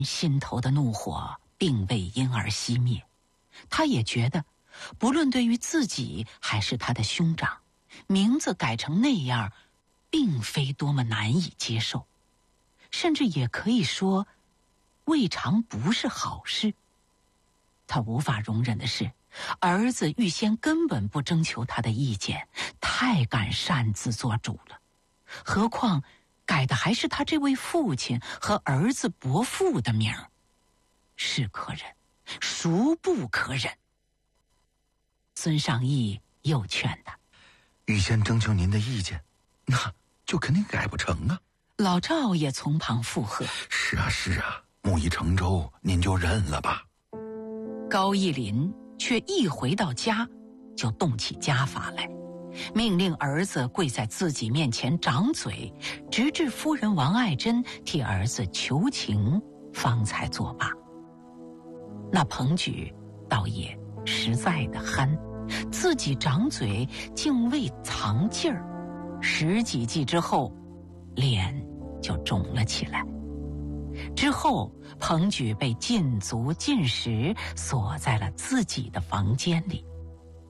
心头的怒火并未因而熄灭，他也觉得，不论对于自己还是他的兄长，名字改成那样，并非多么难以接受，甚至也可以说，未尝不是好事。他无法容忍的是，儿子预先根本不征求他的意见，太敢擅自做主了。何况改的还是他这位父亲和儿子伯父的名儿，是可忍，孰不可忍？孙尚义又劝他： 预先征求您的意见，那就肯定改不成啊。 老赵也从旁附和： 是啊是啊，木已成舟，您就认了吧。 高义林却一回到家就动起家法来，命令儿子跪在自己面前掌嘴，直至夫人王爱珍替儿子求情，方才作罢。那彭举倒也实在的憨，自己掌嘴竟未藏劲儿，十几记之后，脸就肿了起来。之后，彭举被禁足禁食，锁在了自己的房间里。